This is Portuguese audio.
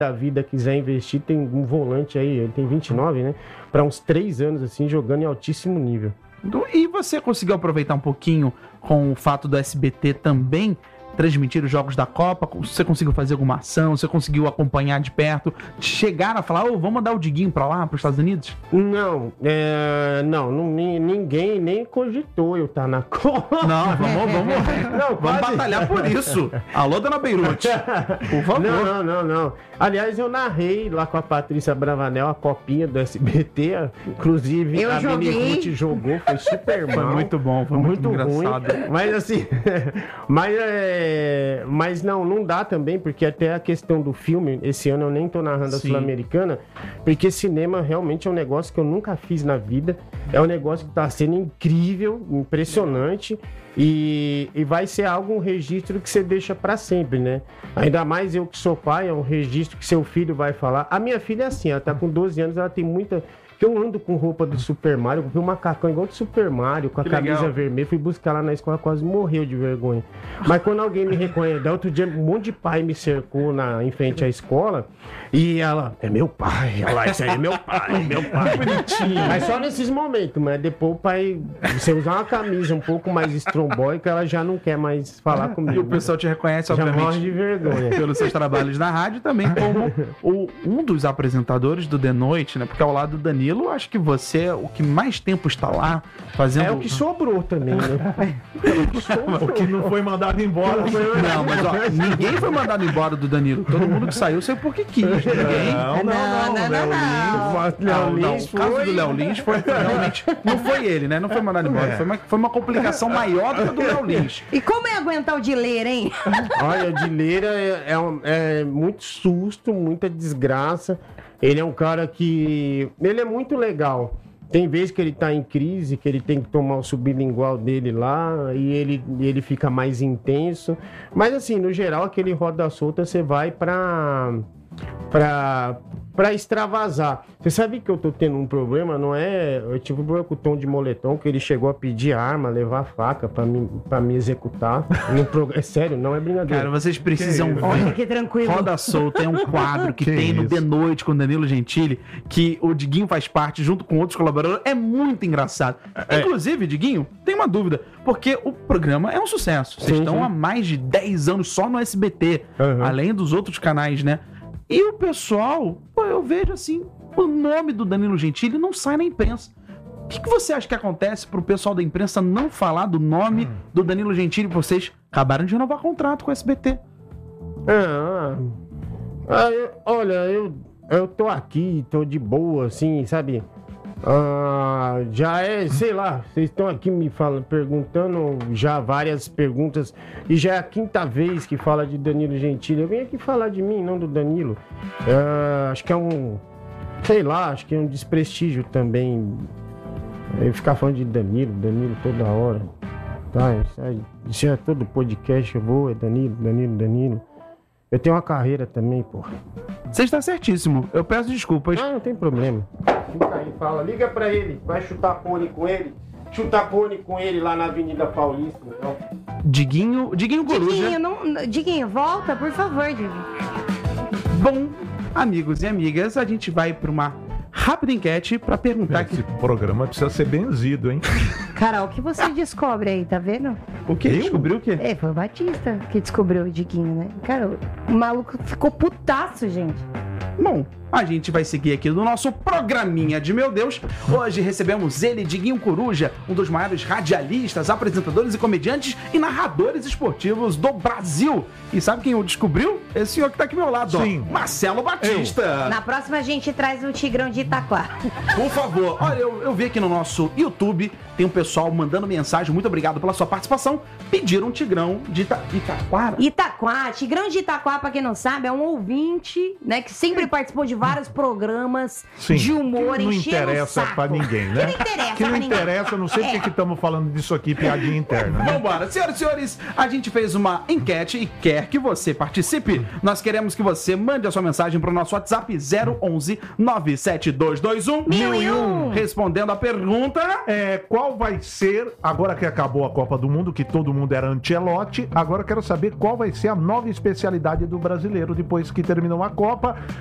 da vida quiser investir, tem um volante aí, ele tem 29, né? Para uns 3 anos, assim, jogando em altíssimo nível. E você conseguiu aproveitar um pouquinho com o fato do SBT também transmitir os jogos da Copa? Você conseguiu fazer alguma ação? Você conseguiu acompanhar de perto? Chegaram a falar, vamos mandar o Diguinho pra lá, pros Estados Unidos? Não, ninguém nem cogitou eu estar na Copa. Não, vamos batalhar por isso. Alô, dona Beirute, por favor. Não. Aliás, eu narrei lá com a Patrícia Bravanel a copinha do SBT, inclusive a Mini Ruth jogou, foi super mal. Foi muito bom, foi muito engraçado. Ruim, mas assim, mas não dá também, porque até a questão do filme, esse ano eu nem tô narrando a Sul-Americana, porque cinema realmente é um negócio que eu nunca fiz na vida, é um negócio que tá sendo incrível, impressionante, e vai ser um registro que você deixa pra sempre, né? Ainda mais eu que sou pai, é um registro que seu filho vai falar. A minha filha é assim, ela tá com 12 anos, ela tem muita... Eu ando com roupa do Super Mario, comprei um macacão igual do Super Mario, com a camisa vermelha, fui buscar lá na escola, quase morreu de vergonha. Mas quando alguém me reconhece, outro dia um monte de pai me cercou em frente à escola, e ela, é meu pai, ela, isso aí é meu pai, bonitinho. Mas só nesses momentos, mas depois o pai, você usar uma camisa um pouco mais estrombóica, ela já não quer mais falar comigo. E o pessoal te reconhece, já obviamente, morre de vergonha. Pelos seus trabalhos na rádio, também como um dos apresentadores do The Noite, né? Porque ao lado do Danilo, acho que você é o que mais tempo está lá fazendo... É o que sobrou também, né? O que não foi mandado embora. Não, mas ninguém foi mandado embora do Danilo. Todo mundo que saiu saiu porque quis. Ninguém. Não. O caso do Léo Lins foi realmente... Não foi ele, né? Não foi mandado embora. Foi uma complicação maior do que a do Léo Lins. E como é aguentar o Dileira, hein? Olha, o Dileira é muito susto, muita desgraça. Ele é um cara que... Ele é muito legal. Tem vezes que ele tá em crise, que ele tem que tomar o sublingual dele lá, e ele fica mais intenso. Mas assim, no geral, aquele roda solta, você vai pra extravasar. Você sabe que eu tô tendo um problema, não é... Eu tive um problema com o Tom de Moletom, que ele chegou a pedir arma, levar faca pra me executar. É sério, não é brincadeira. Cara, vocês precisam ver. Olha que tranquilo. Roda Solta é um quadro que tem no The Noite com Danilo Gentili, que o Diguinho faz parte junto com outros colaboradores. É muito engraçado. Inclusive, Diguinho, tem uma dúvida, porque o programa é um sucesso. Vocês estão há mais de 10 anos só no SBT, além dos outros canais, né? E o pessoal, eu vejo assim, o nome do Danilo Gentili não sai na imprensa. O que você acha que acontece pro pessoal da imprensa não falar do nome do Danilo Gentili? Vocês acabaram de renovar contrato com o SBT. Olha, eu tô aqui, tô de boa, assim, sabe? Já sei lá, vocês estão aqui me perguntando já várias perguntas, e já é a 5ª vez que fala de Danilo Gentili. Eu venho aqui falar de mim, não do Danilo. Acho que é acho que é um desprestígio também eu ficar falando de Danilo toda hora. Tá, isso é todo podcast, eu vou, é Danilo. Eu tenho uma carreira também, porra. Você está certíssimo. Eu peço desculpas. Não tem problema. Fica aí, fala. Liga pra ele. Vai chutar pônei com ele. Chutar pônei com ele lá na Avenida Paulista. Então. Diguinho Coruja. Diguinho, volta, por favor, Diguinho. Bom, amigos e amigas, a gente vai pra uma rápida enquete pra perguntar... Esse programa precisa ser benzido, hein? Carol, o que você descobre aí, tá vendo? O quê? Descobriu o quê? Foi o Batista que descobriu o Diguinho, né? Cara, o maluco ficou putaço, gente. Bom, a gente vai seguir aqui no nosso programinha de meu Deus. Hoje recebemos ele, Diguinho Coruja, um dos maiores radialistas, apresentadores e comediantes e narradores esportivos do Brasil. E sabe quem o descobriu? Esse senhor que tá aqui ao meu lado, Sim. ó, Marcelo Batista. Na próxima a gente traz o Tigrão de Itaquá. Por favor, olha, eu vi aqui no nosso YouTube, tem um pessoal mandando mensagem, muito obrigado pela sua participação, pediram um Tigrão de Itaquá. Tigrão de Itaquá, pra quem não sabe, é um ouvinte, né, que sempre participou de vários programas Sim, de humor que não enchendo o interessa saco. pra ninguém, né? Que não interessa Que não pra ninguém. interessa, não sei porque que estamos falando disso aqui, piadinha interna, né? Vambora. Senhoras e senhores, a gente fez uma enquete e quer que você participe. Nós queremos que você mande a sua mensagem para o nosso WhatsApp 011 97221 1001. Respondendo a pergunta... Qual vai ser, agora que acabou a Copa do Mundo, que todo mundo era Ancelotti, agora eu quero saber qual vai ser a nova especialidade do brasileiro depois que terminou a Copa.